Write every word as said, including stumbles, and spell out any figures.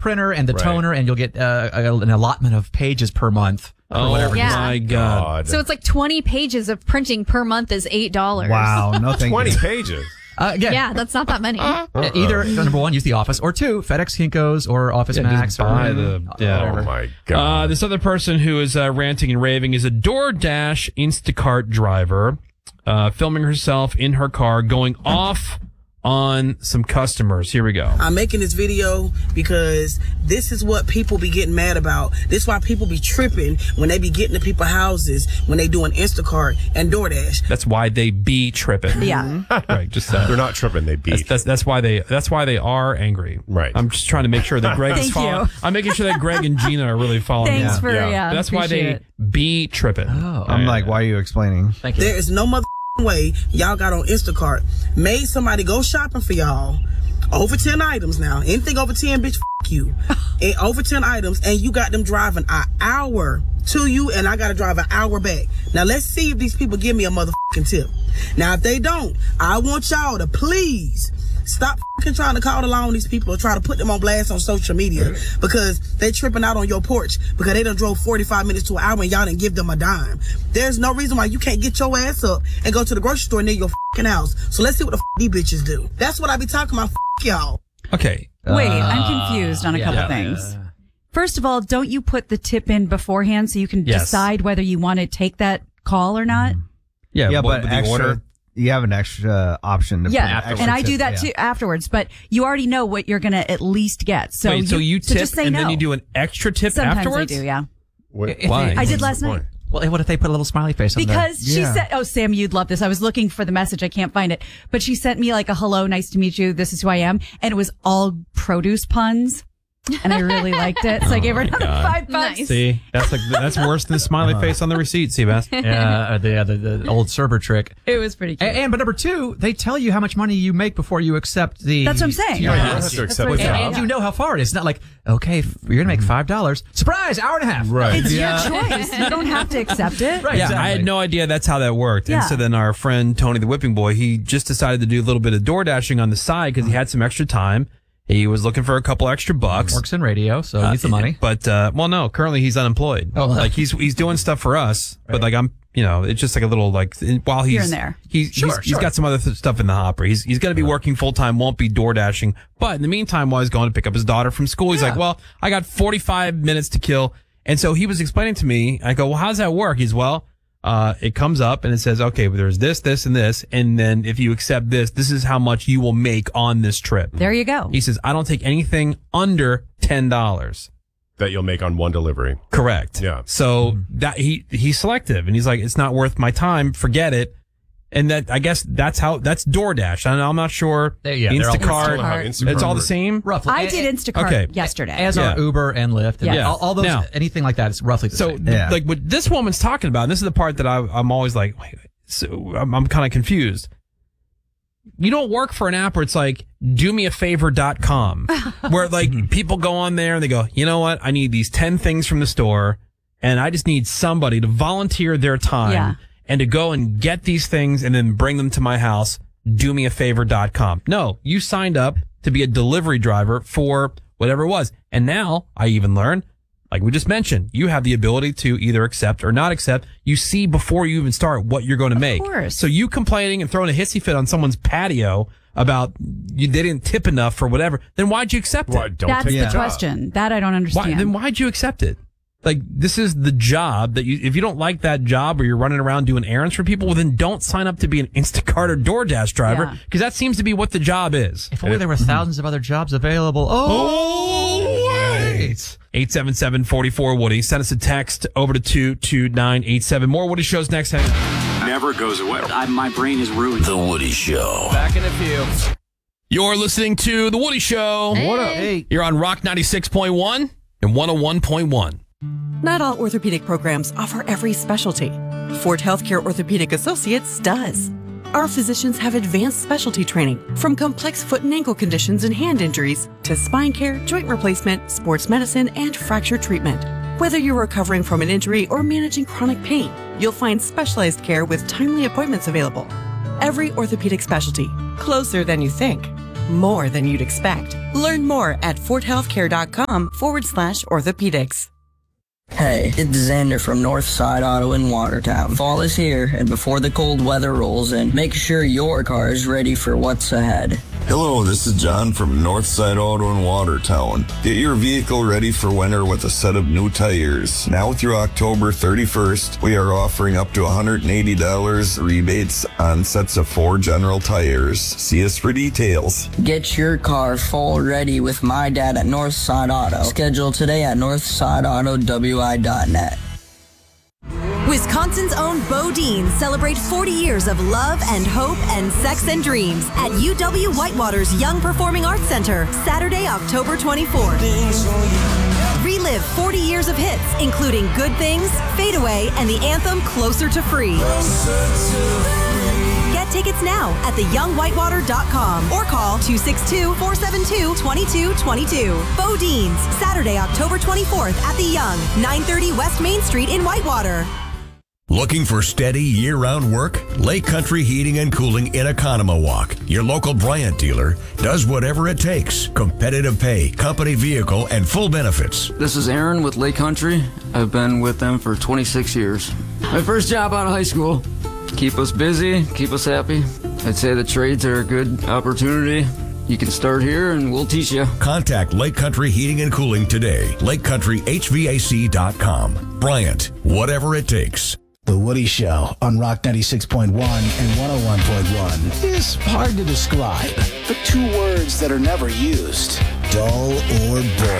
printer and the Right. toner, and you'll get uh, an allotment of pages per month. Oh, whatever. Yeah. my God. God. So it's like twenty pages of printing per month is eight dollars. Wow, no thank twenty you. pages. Uh, again, Yeah, that's not that many. Uh-uh. either number one, use the Office, or two, FedEx, Kinko's, or Office Yeah, Max. just buy or, the- yeah. Oh my God. Uh, this other person who is uh, ranting and raving is a DoorDash Instacart driver, uh, filming herself in her car going off on some customers. Here we go. I'm making this video because this is what people be getting mad about. This is why people be tripping when they be getting to people's houses when they doing Instacart and DoorDash. That's why they be tripping. Yeah. Right. Just uh, They're not tripping. They beat. That's, that's that's why they that's why they are angry. Right. I'm just trying to make sure that Greg is Thank following. you. I'm making sure that Greg and Gina are really following. Thanks along. for, Yeah. yeah. That's why they appreciate it. be tripping. Oh. I'm like, why are you explaining? Thank you. There is no mother way y'all got on Instacart. Made somebody go shopping for y'all. Over ten items now. Anything over ten, bitch, f- you. And over ten items, and you got them driving an hour to you, and I got to drive an hour back. Now, let's see if these people give me a motherfucking tip. Now, if they don't, I want y'all to please stop f***ing trying to call the law on these people or try to put them on blast on social media because they tripping out on your porch because they done drove forty-five minutes to an hour and y'all didn't give them a dime. There's no reason why you can't get your ass up and go to the grocery store near your f***ing house. So let's see what the f*** these bitches do. That's what I be talking about, f*** y'all. Okay. Wait, I'm confused on a yeah. couple Yeah. things. First of all, don't you put the tip in beforehand so you can Yes. decide whether you want to take that call or not? Yeah. Yeah, what- but the extra, order. you have an extra option. To Yeah, put extra and I tip, do that yeah. too afterwards. But you already know what you're going to at least get. So Wait, so you so tip just say and no. then you do an extra tip Sometimes afterwards? I do, yeah. What- Why? I did what's last the night. point? Well, what if they put a little smiley face on there? Because she Yeah. said, oh, Sam, you'd love this. I was looking for the message. I can't find it. But she sent me like a hello, nice to meet you. This is who I am. And it was all produce puns. And I really liked it. So I gave her another five bucks. Nice. See, that's like that's worse than the smiley face on the receipt, Seabass. Yeah, uh, the, uh, the the old server trick. It was pretty cute. And, and but number two, they tell you how much money you make before you accept the. That's what I'm saying. Yeah. You have to accept what the I'm And, saying. job. and you know how far it is. It's not like, okay, f- you're gonna make five dollars. Surprise, hour and a half. Right. It's Yeah. your choice. You don't have to accept it. Right. Yeah, I exactly. had no idea that's how that worked. Yeah. And so then our friend Tony the Whipping Boy, he just decided to do a little bit of door dashing on the side because he had some extra time. He was looking for a couple extra bucks. Works in radio, so needs the money. But uh, well, no, currently he's unemployed. Oh. like he's he's doing stuff for us, but like I'm, you know, it's just like a little like while he's Here and there. He's Sure, he's, he's sure. got some other th- stuff in the hopper. He's he's going to be working full time, won't be door dashing. But in the meantime, while he's going to pick up his daughter from school, he's Yeah. like, well, I got forty-five minutes to kill, and so he was explaining to me. I go, well, how does that work? He's well. Uh, it comes up and it says, okay, well, there's this, this, and this. And then if you accept this, this is how much you will make on this trip. There you go. He says, I don't take anything under ten dollars. That you'll make on one delivery. Correct. Yeah. So that he, he's selective and he's like, it's not worth my time. Forget it. And that, I guess that's how, that's DoorDash. I, I'm not sure. They- yeah, they're all- Instacart. How Instacart It's all the works. same. Roughly. I And- did Instacart Okay. yesterday. As Yeah. are Uber and Lyft. And Yeah. all, all those, Now- anything like that is roughly the So, same. th- Yeah. like what this woman's talking about, and this is the part that I, I'm always like, wait, so I'm, I'm kind of confused. You don't work for an app where it's like, do me a favor dot com, where like people go on there and they go, you know what? I need these ten things from the store and I just need somebody to volunteer their time Yeah. and to go and get these things and then bring them to my house. do me a favor dot com. No, you signed up to be a delivery driver for whatever it was. And now I even learned, like we just mentioned, you have the ability to either accept or not accept. You see before you even start what you're going to make. course. So you complaining and throwing a hissy fit on someone's patio about you they didn't tip enough for whatever, then why'd you accept Why, it? don't That's take the the job. question. That I don't Why, understand. then why'd you accept it? Like, this is the job that you, if you don't like that job or you're running around doing errands for people, well, then don't sign up to be an Instacart or DoorDash driver Yeah. because that seems to be what the job is. If only there were thousands of other jobs available. Oh, wait. eight seven seven, four four, Woody. Send us a text over to two two nine eight seven. More Woody shows next. Hang on. Never goes away. I, my brain is ruined. The Woody Show. Back in a few. You're listening to The Woody Show. What up? Hey. You're on Rock ninety-six point one and one oh one point one. Not all orthopedic programs offer every specialty. Ford Healthcare Orthopedic Associates does. Our physicians have advanced specialty training, from complex foot and ankle conditions and hand injuries to spine care, joint replacement, sports medicine, and fracture treatment. Whether you're recovering from an injury or managing chronic pain, you'll find specialized care with timely appointments available. Every orthopedic specialty, closer than you think, more than you'd expect. Learn more at forthealthcare.com forward slash orthopedics. Hey, it's Xander from Northside Auto in Watertown. Fall is here, and before the cold weather rolls in, make sure your car is ready for what's ahead. Hello, this is John from Northside Auto in Watertown. Get your vehicle ready for winter with a set of new tires. Now through October thirty-first, we are offering up to one hundred eighty dollars rebates on sets of four General tires. See us for details. Get your car full ready with my dad at Northside Auto. Schedule today at northside auto w i dot net. Wisconsin's own Bodine celebrate forty years of love and hope and sex and dreams at U W Whitewater's Young Performing Arts Center, Saturday, October twenty-fourth. Relive forty years of hits, including Good Things, Fade Away, and the anthem Closer to Free. Get tickets now at the young whitewater dot com or call two six two, four seven two, two two two two. Bodine's, Saturday, October twenty-fourth at the Young, nine thirty West Main Street in Whitewater. Looking for steady year-round work? Lake Country Heating and Cooling in Economowalk, your local Bryant dealer, does whatever it takes. Competitive pay, company vehicle, and full benefits. This is Aaron with Lake Country. I've been with them for twenty-six years. My first job out of high school. Keep us busy, keep us happy. I'd say the trades are a good opportunity. You can start here and we'll teach you. Contact Lake Country Heating and Cooling today. lake country h v a c dot com. Bryant, whatever it takes. The Woody Show on Rock ninety-six point one and one oh one point one is hard to describe, but two words that are never used: dull or boring.